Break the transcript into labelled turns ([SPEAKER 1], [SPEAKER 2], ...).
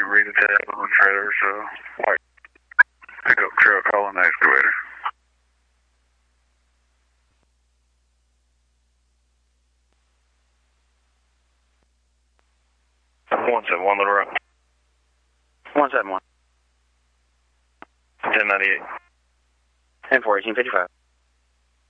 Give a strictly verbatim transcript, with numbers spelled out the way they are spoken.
[SPEAKER 1] read the tab on the trailer, so white pickup truck hauling excavator. one seven one Little Rock.
[SPEAKER 2] one seven one.
[SPEAKER 1] ten ninety-eight.
[SPEAKER 2] ten four eighteen fifty-five.